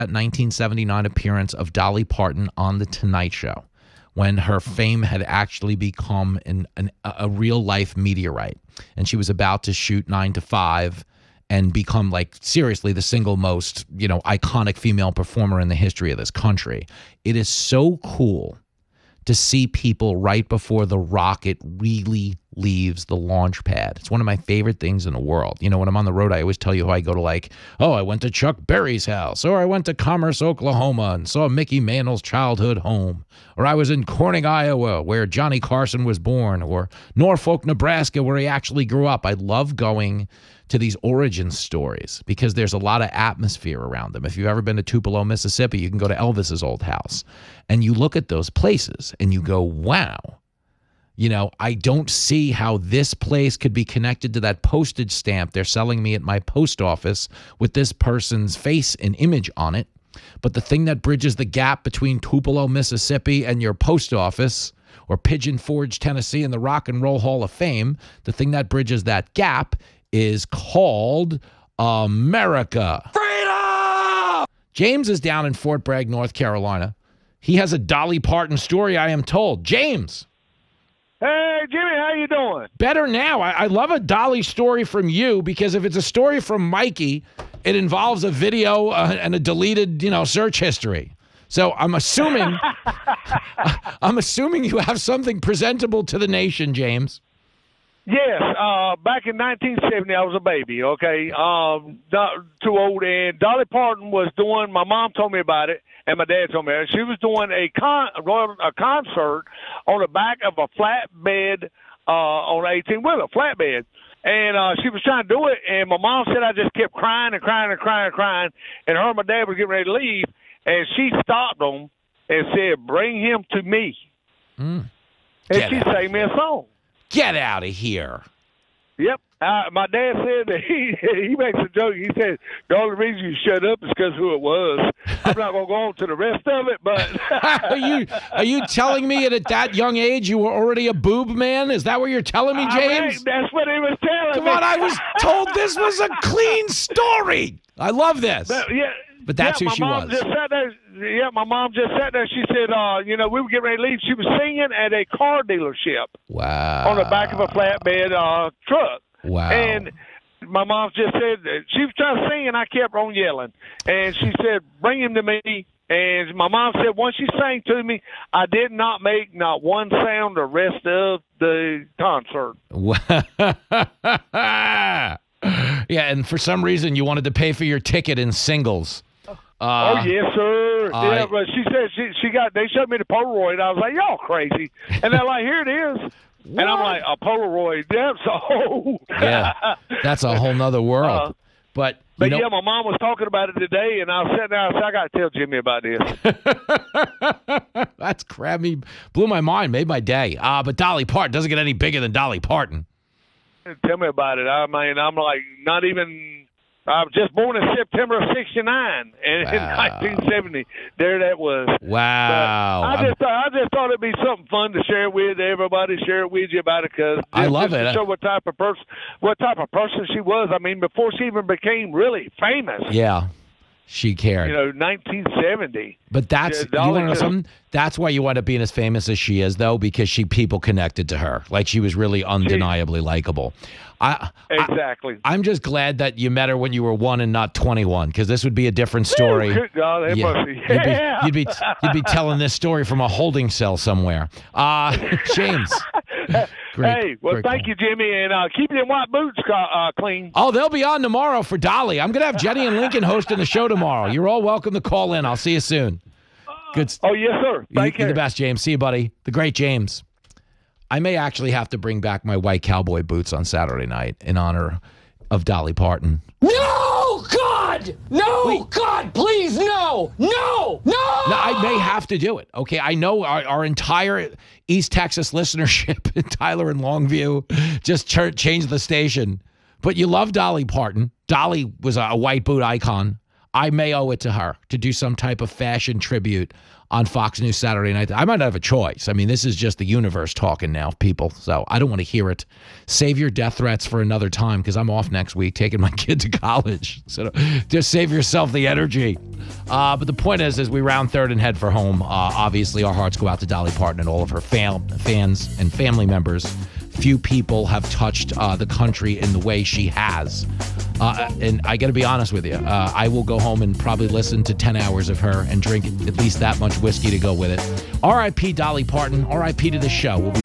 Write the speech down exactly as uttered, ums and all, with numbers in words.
nineteen seventy-nine appearance of Dolly Parton on The Tonight Show, when her fame had actually become an, an, a real-life meteorite. And she was about to shoot nine to five and become, like, seriously the single most, you know, iconic female performer in the history of this country. It is so cool to see people right before the rocket really leaves the launch pad. It's one of my favorite things in the world. You know, when I'm on the road, I always tell you how I go to, like, oh, I went to Chuck Berry's house, or I went to Commerce, Oklahoma, and saw Mickey Mantle's childhood home, or I was in Corning, Iowa, where Johnny Carson was born, or Norfolk, Nebraska, where he actually grew up. I love going to these origin stories because there's a lot of atmosphere around them. If you've ever been to Tupelo, Mississippi, you can go to Elvis's old house, and you look at those places and you go, wow. You know, I don't see how this place could be connected to that postage stamp they're selling me at my post office with this person's face and image on it. But the thing that bridges the gap between Tupelo, Mississippi and your post office, or Pigeon Forge, Tennessee and the Rock and Roll Hall of Fame, the thing that bridges that gap is called America. Freedom! James is down in Fort Bragg, North Carolina. He has a Dolly Parton story, I am told. James. Hey, Jimmy, how you doing? Better now. I, I love a Dolly story from you, because if it's a story from Mikey, it involves a video uh, and a deleted, you know, search history. So I'm assuming, I'm assuming you have something presentable to the nation, James. Yes, uh, back in nineteen seventy, I was a baby, okay, um, not too old, and Dolly Parton was doing, my mom told me about it, and my dad told me about it. She was doing a, con, a concert on the back of a flatbed, uh, on an eighteen-wheeler, flatbed, and uh, she was trying to do it, and my mom said I just kept crying and crying and crying and crying, and her and my dad were getting ready to leave, and she stopped them and said, bring him to me, mm. and she sang me a song. Get out of here. Yep. Uh, my dad said that he he makes a joke. He said, the only reason you shut up is because who it was. I'm not going to go on to the rest of it, but... are you are you telling me that at that young age you were already a boob man? Is that what you're telling me, James? I mean, that's what he was telling Come me. Come on, I was told this was a clean story. I love this. But, yeah. But that's yeah, who she my mom was. Just sat there, yeah, my mom just sat there. She said, uh, you know, we were getting ready to leave. She was singing at a car dealership. Wow. On the back of a flatbed uh, truck. Wow. And my mom just said, she was trying to sing, and I kept on yelling. And she said, bring him to me. And my mom said, once she sang to me, I did not make not one sound the rest of the concert. Yeah, and for some reason you wanted to pay for your ticket in singles. Uh, oh yes, sir. Uh, yeah, but she said she she got. They showed me the Polaroid. I was like, y'all crazy. And they're like, here it is. What? And I'm like, a Polaroid. That's a whole. Yeah, that's a whole nother world. Uh, but you but know, yeah, my mom was talking about it today, and I was sitting there. I said, I got to tell Jimmy about this. That's crabby. Blew my mind. Made my day. Ah, uh, but Dolly Parton doesn't get any bigger than Dolly Parton. Tell me about it. I mean, I'm like not even. I was just born in September of sixty-nine, and wow. in nineteen seventy, there that was. Wow! But I just, thought, I just thought it'd be something fun to share with everybody, share it with you about it, because I love just it. To show what type of person, what type of person she was. I mean, before she even became really famous. Yeah. She cared. You know, nineteen seventy. But that's yeah, you want to know something? That's why you wind up being as famous as she is, though, because she people connected to her. Like, she was really undeniably likable. I, exactly. I, I'm just glad that you met her when you were one and not twenty-one, because this would be a different story. Ooh, good God, that yeah. must be. You'd be, you'd be you'd be telling this story from a holding cell somewhere. Uh, James. Great, hey, well, great thank call. you, Jimmy, and uh, keep your white boots uh, clean. Oh, they'll be on tomorrow for Dolly. I'm going to have Jenny and Lincoln hosting the show tomorrow. You're all welcome to call in. I'll see you soon. Good. Oh, yes, sir. Thank you. You're the best, James. See you, buddy. The great James. I may actually have to bring back my white cowboy boots on Saturday night in honor of Dolly Parton. No, God! No, Wait. God, please, no! No! No! No, I may have to do it. Okay, I know our, our entire East Texas listenership in Tyler and Longview just ch- changed the station. But you love Dolly Parton. Dolly was a, a white boot icon. I may owe it to her to do some type of fashion tribute on Fox News Saturday night. I might not have a choice. I mean, this is just the universe talking now, people. So I don't want to hear it. Save your death threats for another time because I'm off next week taking my kid to college. So just save yourself the energy. Uh, but the point is, as we round third and head for home, uh, obviously our hearts go out to Dolly Parton and all of her fam- fans and family members. Few people have touched uh, the country in the way she has. Uh, and I got to be honest with you. Uh, I will go home and probably listen to ten hours of her and drink at least that much whiskey to go with it. R I P Dolly Parton. R I P to the show. We'll be